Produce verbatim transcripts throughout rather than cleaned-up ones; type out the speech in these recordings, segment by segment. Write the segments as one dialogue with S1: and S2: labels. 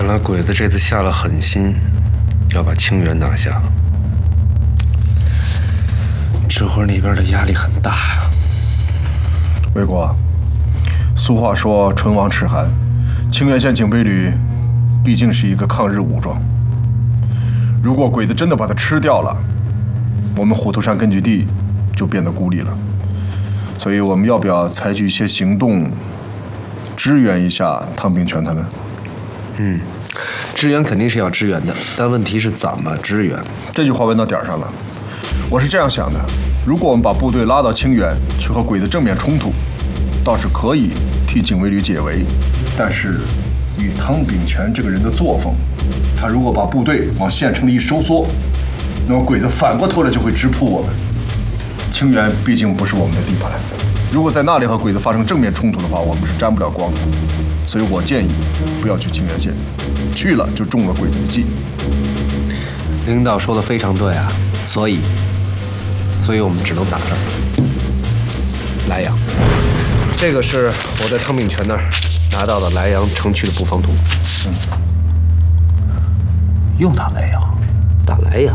S1: 来鬼子这次下了狠心，要把清源拿下。这会儿那边的压力很大呀。
S2: 魏国，俗话说唇亡齿寒，清源县警备旅毕竟是一个抗日武装。如果鬼子真的把它吃掉了，我们虎头山根据地就变得孤立了。所以我们要不要采取一些行动，支援一下汤炳全他们？
S1: 嗯，支援肯定是要支援的，但问题是怎么支援？
S2: 这句话问到点儿上了。我是这样想的：如果我们把部队拉到清源去和鬼子正面冲突，倒是可以替警卫旅解围。但是，以汤炳全这个人的作风，他如果把部队往县城里一收缩，那么鬼子反过头来就会直扑我们。清源毕竟不是我们的地盘，如果在那里和鬼子发生正面冲突的话，我们是沾不了光的。所以我建议不要去清源县，去了就中了鬼子的计。
S1: 领导说的非常对啊，所以，所以我们只能打这儿。莱阳，这个是我在汤炳全那儿拿到的莱阳城区的布防图。
S3: 嗯，又打莱阳？
S4: 打莱阳？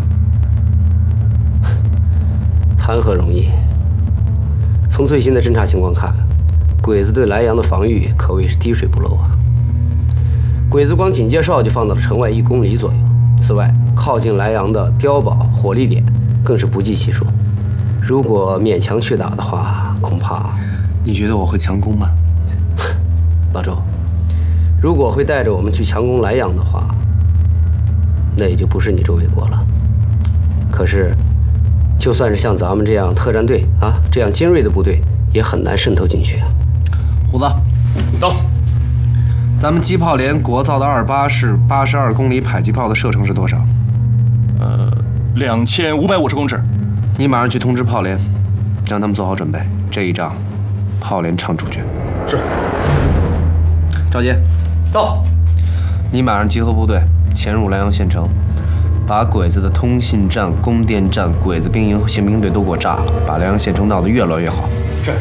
S4: 谈何容易！从最新的侦察情况看，鬼子对莱阳的防御可谓是滴水不漏啊。鬼子光警戒哨就放到了城外一公里左右，此外，靠近莱阳的碉堡、火力点更是不计其数。如果勉强去打的话，恐怕……
S1: 你觉得我会强攻吗？
S4: 老周，如果会带着我们去强攻莱阳的话，那也就不是你周卫国了。可是，就算是像咱们这样特战队啊，这样精锐的部队，也很难渗透进去啊。
S1: 虎子，到。咱们机炮连国造的二八式八十二公里迫击炮的射程是多少？
S3: 呃，两千五百五十公尺。
S1: 你马上去通知炮连，让他们做好准备。这一仗，炮连唱主角。
S3: 是。
S1: 赵杰，
S4: 到。
S1: 你马上集合部队，潜入莱阳县城，把鬼子的通信站、供电站、鬼子兵营和宪兵队都给我炸了，把莱阳县城闹得越乱越好。
S4: 是。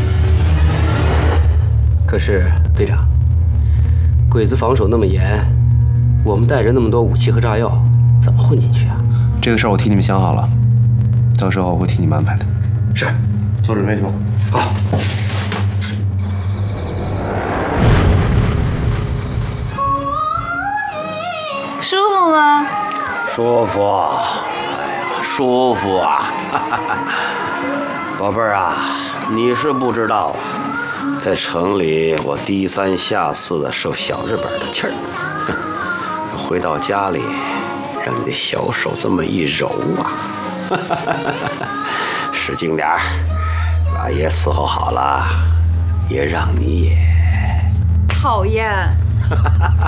S4: 可是，队长，鬼子防守那么严，我们带着那么多武器和炸药，怎么混进去啊？
S1: 这个事儿我替你们想好了，到时候我会替你们安排的。
S4: 是，
S1: 做准备去吧。
S4: 好。
S5: 舒服吗？
S6: 舒服，哎呀，舒服啊！宝贝儿啊，你是不知道啊，在城里我低三下四的受小日本的气儿，回到家里，让你的小手这么一揉啊，使劲点儿，把爷伺候好了，也让你也
S5: 讨厌。